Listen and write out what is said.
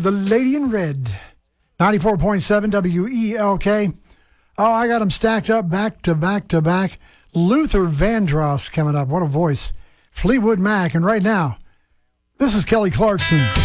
The Lady in Red. 94.7 WELK. Oh, I got them stacked up back to back to back. Luther Vandross coming up. What a voice. Fleetwood Mac. And right now, this is Kelly Clarkson.